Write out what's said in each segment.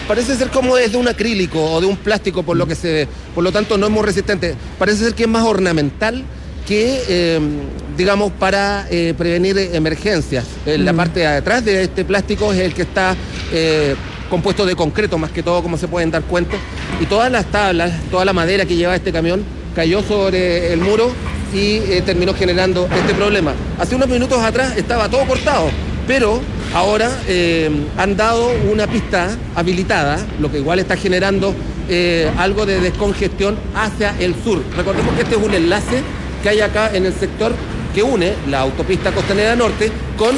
parece ser como es de un acrílico o de un plástico por lo que se ve, por lo tanto no es muy resistente. Parece ser que es más ornamental que, digamos, para prevenir emergencias. La parte de atrás de este plástico es el que está compuesto de concreto, más que todo, como se pueden dar cuenta, y todas las tablas, toda la madera que lleva este camión cayó sobre el muro y terminó generando este problema. Hace unos minutos atrás estaba todo cortado, pero ahora han dado una pista habilitada, lo que igual está generando algo de descongestión hacia el sur. Recordemos que este es un enlace que hay acá en el sector que une la autopista Costanera Norte con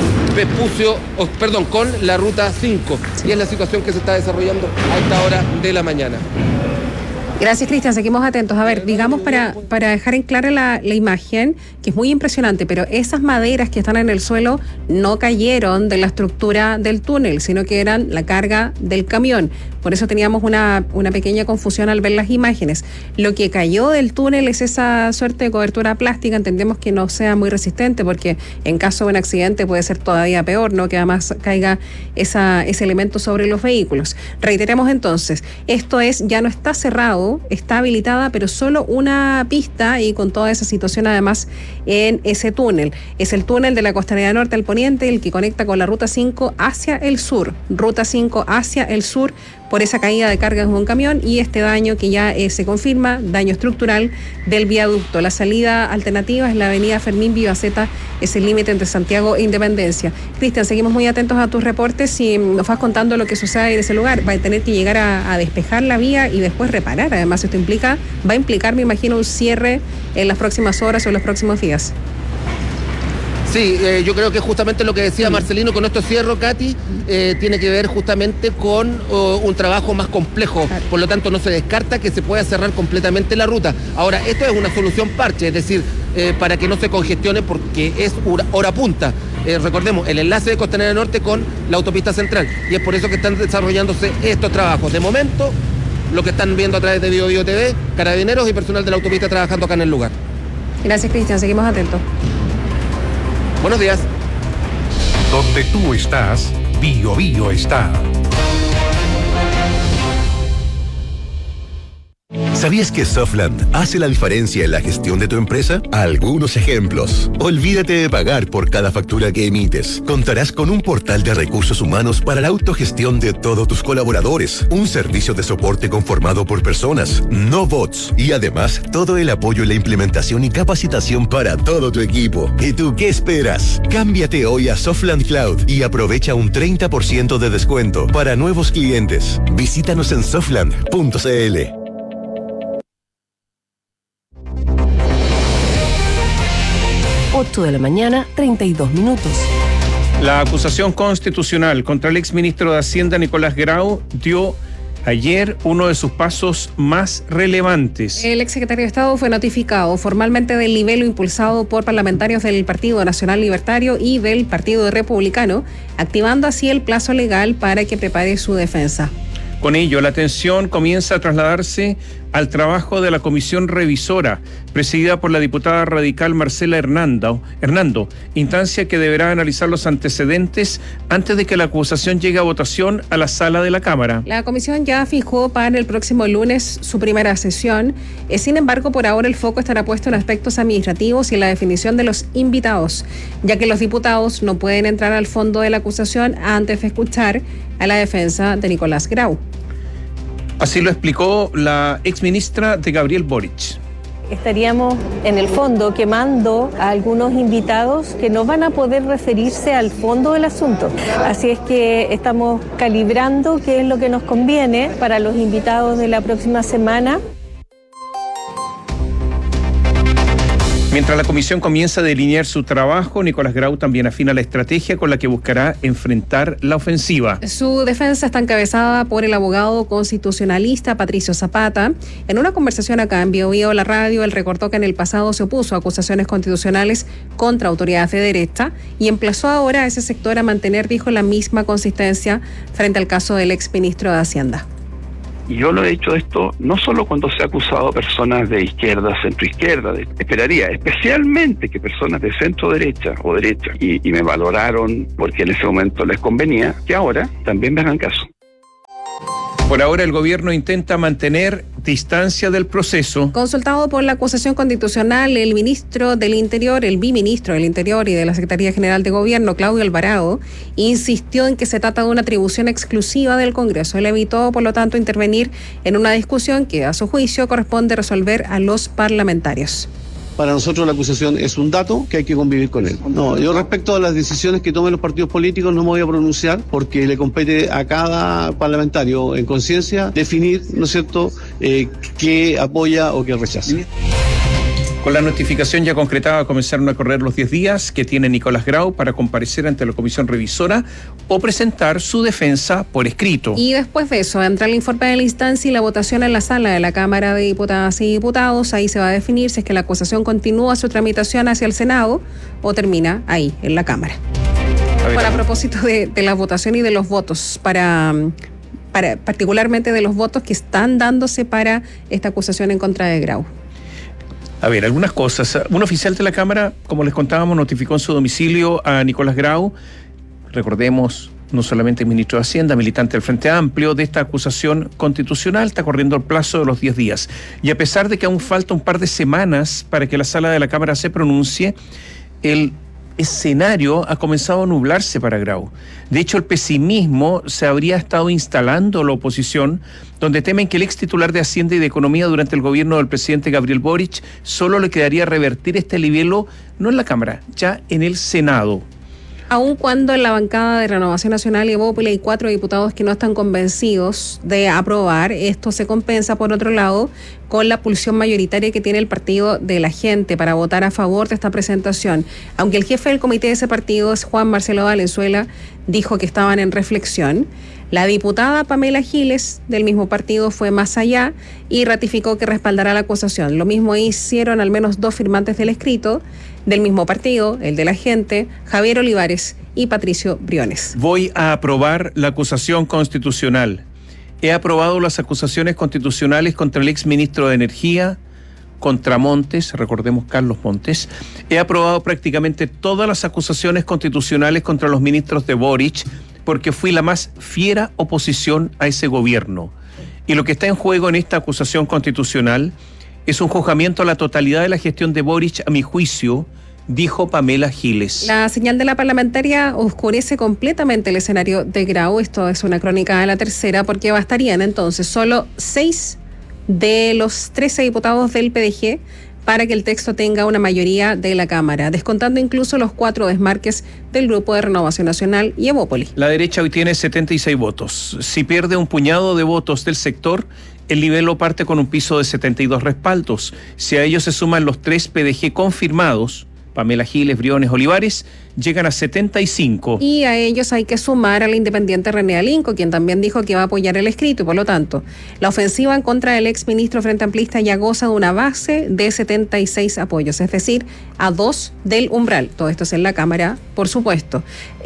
con la ruta 5. Y es la situación que se está desarrollando a esta hora de la mañana. Gracias, Cristian. Seguimos atentos. A ver, digamos para dejar en clara la imagen, que es muy impresionante, pero esas maderas que están en el suelo no cayeron de la estructura del túnel, sino que eran la carga del camión. Por eso teníamos una pequeña confusión al ver las imágenes. Lo que cayó del túnel es esa suerte de cobertura plástica. Entendemos que no sea muy resistente, porque en caso de un accidente puede ser todavía peor, ¿no? Que además caiga ese elemento sobre los vehículos. Reiteremos entonces, esto ya no está cerrado, está habilitada, pero solo una pista, y con toda esa situación además en ese túnel. Es el túnel de la Costanera Norte al poniente, el que conecta con la Ruta 5 hacia el sur. Ruta 5 hacia el sur, por esa caída de cargas de un camión y este daño que ya se confirma, daño estructural del viaducto. La salida alternativa es la avenida Fermín Vivaceta, es el límite entre Santiago e Independencia. Cristian, seguimos muy atentos a tus reportes y nos vas contando lo que sucede en ese lugar. Va a tener que llegar a despejar la vía y después reparar. Además, esto va a implicar, me imagino, un cierre en las próximas horas o en los próximos días. Sí, yo creo que justamente lo que decía Marcelino, con esto cierro, Katy, tiene que ver justamente con un trabajo más complejo. Claro. Por lo tanto, no se descarta que se pueda cerrar completamente la ruta. Ahora, esto es una solución parche, es decir, para que no se congestione, porque es hora punta. Recordemos, el enlace de Costanera Norte con la autopista central. Y es por eso que están desarrollándose estos trabajos. De momento, lo que están viendo a través de Bio TV, carabineros y personal de la autopista trabajando acá en el lugar. Gracias, Cristian. Seguimos atentos. Buenos días. Donde tú estás, Bio está. ¿Sabías que Softland hace la diferencia en la gestión de tu empresa? Algunos ejemplos. Olvídate de pagar por cada factura que emites. Contarás con un portal de recursos humanos para la autogestión de todos tus colaboradores. Un servicio de soporte conformado por personas, no bots. Y además, todo el apoyo en la implementación y capacitación para todo tu equipo. ¿Y tú qué esperas? Cámbiate hoy a Softland Cloud y aprovecha un 30% de descuento para nuevos clientes. Visítanos en softland.cl. 8 de la mañana, 32 minutos. La acusación constitucional contra el exministro de Hacienda, Nicolás Grau, dio ayer uno de sus pasos más relevantes. El exsecretario de Estado fue notificado formalmente del libelo impulsado por parlamentarios del Partido Nacional Libertario y del Partido Republicano, activando así el plazo legal para que prepare su defensa. Con ello, la atención comienza a trasladarse al trabajo de la comisión revisora, presidida por la diputada radical Marcela Hernando, instancia que deberá analizar los antecedentes antes de que la acusación llegue a votación a la sala de la Cámara. La comisión ya fijó para el próximo lunes su primera sesión. Sin embargo, por ahora el foco estará puesto en aspectos administrativos y en la definición de los invitados, ya que los diputados no pueden entrar al fondo de la acusación antes de escuchar a la defensa de Nicolás Grau. Así lo explicó la exministra de Gabriel Boric. Estaríamos en el fondo quemando a algunos invitados que no van a poder referirse al fondo del asunto. Así es que estamos calibrando qué es lo que nos conviene para los invitados de la próxima semana. Mientras la comisión comienza a delinear su trabajo, Nicolás Grau también afina la estrategia con la que buscará enfrentar la ofensiva. Su defensa está encabezada por el abogado constitucionalista Patricio Zapata. En una conversación acá en Bio la radio, él recordó que en el pasado se opuso a acusaciones constitucionales contra autoridades de derecha y emplazó ahora a ese sector a mantener, dijo, la misma consistencia frente al caso del exministro de Hacienda. Y yo lo he dicho esto no solo cuando se ha acusado a personas de izquierda, centroizquierda, esperaría especialmente que personas de centro derecha o derecha, y me valoraron porque en ese momento les convenía, que ahora también me hagan caso. Por ahora el gobierno intenta mantener distancia del proceso. Consultado por la acusación constitucional, el ministro del Interior, el biministro del Interior y de la Secretaría General de Gobierno, Claudio Alvarado, insistió en que se trata de una atribución exclusiva del Congreso. Él evitó, por lo tanto, intervenir en una discusión que, a su juicio, corresponde resolver a los parlamentarios. Para nosotros la acusación es un dato que hay que convivir con él. No, yo respecto a las decisiones que tomen los partidos políticos no me voy a pronunciar porque le compete a cada parlamentario en conciencia definir, ¿no es cierto?, qué apoya o qué rechaza. Con la notificación ya concretada comenzaron a correr los 10 días que tiene Nicolás Grau para comparecer ante la comisión revisora o presentar su defensa por escrito. Y después de eso, entra el informe de la instancia y la votación en la sala de la Cámara de Diputadas y Diputados. Ahí se va a definir si es que la acusación continúa su tramitación hacia el Senado o termina ahí, en la Cámara. A propósito de la votación y de los votos, particularmente de los votos que están dándose para esta acusación en contra de Grau. A ver, algunas cosas. Un oficial de la Cámara, como les contábamos, notificó en su domicilio a Nicolás Grau, recordemos, no solamente ministro de Hacienda, militante del Frente Amplio, de esta acusación constitucional. Está corriendo el plazo de los 10 días. Y a pesar de que aún falta un par de semanas para que la sala de la Cámara se pronuncie, el escenario ha comenzado a nublarse para Grau. De hecho, el pesimismo se habría estado instalando en la oposición, donde temen que el ex titular de Hacienda y de Economía durante el gobierno del presidente Gabriel Boric solo le quedaría revertir este libelo, no en la Cámara, ya en el Senado. Aun cuando en la bancada de Renovación Nacional y Evópolis hay 4 diputados que no están convencidos de aprobar, esto se compensa, por otro lado, con la pulsión mayoritaria que tiene el Partido de la Gente para votar a favor de esta presentación. Aunque el jefe del comité de ese partido es Juan Marcelo Valenzuela, dijo que estaban en reflexión. La diputada Pamela Giles, del mismo partido, fue más allá y ratificó que respaldará la acusación. Lo mismo hicieron al menos 2 firmantes del escrito del mismo partido, el de la Gente, Javier Olivares y Patricio Briones. Voy a aprobar la acusación constitucional. He aprobado las acusaciones constitucionales contra el exministro de Energía, contra Montes, recordemos Carlos Montes. He aprobado prácticamente todas las acusaciones constitucionales contra los ministros de Boric, porque fui la más fiera oposición a ese gobierno. Y lo que está en juego en esta acusación constitucional es un juzgamiento a la totalidad de la gestión de Boric, a mi juicio, dijo Pamela Giles. La señal de la parlamentaria oscurece completamente el escenario de Grau. Esto es una crónica de La Tercera, porque bastarían entonces solo 6 de los 13 diputados del PDG para que el texto tenga una mayoría de la Cámara, descontando incluso los 4 desmarques del Grupo de Renovación Nacional y Evópolis. La derecha hoy tiene 76 votos. Si pierde un puñado de votos del sector, el libelo parte con un piso de 72 respaldos. Si a ellos se suman los 3 PDG confirmados, Pamela Giles, Briones, Olivares, llegan a 75. Y a ellos hay que sumar al independiente René Alinco, quien también dijo que va a apoyar el escrito, y por lo tanto, la ofensiva en contra del exministro Frente Amplista ya goza de una base de 76 apoyos, es decir, a 2 del umbral. Todo esto es en la Cámara, por supuesto.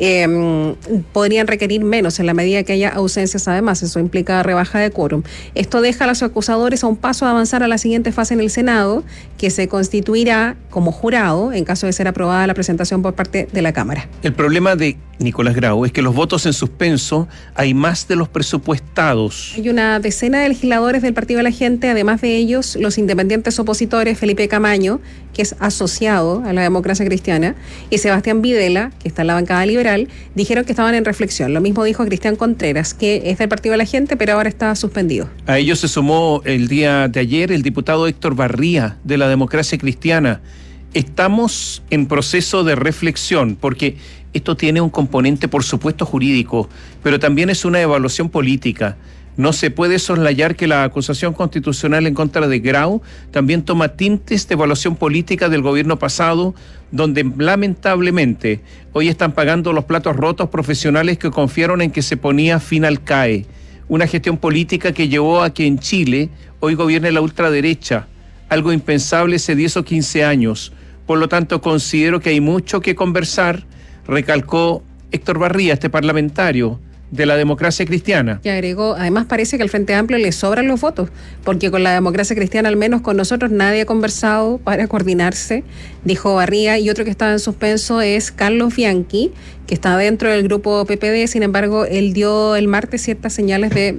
Podrían requerir menos en la medida que haya ausencias, además, eso implica rebaja de quórum. Esto deja a los acusadores a un paso de avanzar a la siguiente fase en el Senado, que se constituirá como jurado en caso de ser aprobada la presentación por parte de la Cámara. El problema de Nicolás Grau es que los votos en suspenso hay más de los presupuestados. Hay una decena de legisladores del Partido de la Gente, además de ellos los independientes opositores Felipe Camaño, que es asociado a la Democracia Cristiana, y Sebastián Videla, que está en la bancada liberal, dijeron que estaban en reflexión. Lo mismo dijo Cristian Contreras, que es del Partido de la Gente, pero ahora está suspendido. A ellos se sumó el día de ayer el diputado Héctor Barría, de la Democracia Cristiana. Estamos en proceso de reflexión, porque esto tiene un componente, por supuesto, jurídico, pero también es una evaluación política. No se puede soslayar que la acusación constitucional en contra de Grau también toma tintes de evaluación política del gobierno pasado, donde lamentablemente hoy están pagando los platos rotos profesionales que confiaron en que se ponía fin al CAE. Una gestión política que llevó a que en Chile hoy gobierne la ultraderecha, algo impensable hace 10 o 15 años. Por lo tanto, considero que hay mucho que conversar, recalcó Héctor Barría, este parlamentario de la Democracia Cristiana. Y agregó, además parece que al Frente Amplio le sobran los votos, porque con la Democracia Cristiana, al menos con nosotros, nadie ha conversado para coordinarse, dijo Barría. Y otro que estaba en suspenso es Carlos Bianchi, que está dentro del grupo PPD, sin embargo, él dio el martes ciertas señales de